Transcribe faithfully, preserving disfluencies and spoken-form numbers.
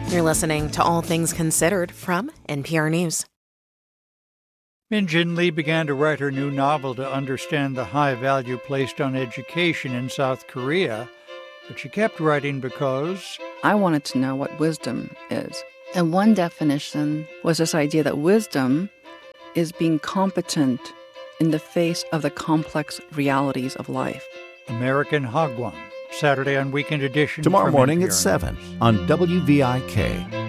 You're listening to All Things Considered from N P R News. Min Jin Lee began to write her new novel to understand the high value placed on education in South Korea, but she kept writing because I wanted to know what wisdom is. And one definition was this idea that wisdom is being competent in the face of the complex realities of life. American Hagwon, Saturday on Weekend Edition. Tomorrow morning N P R at seven News. on W V I K.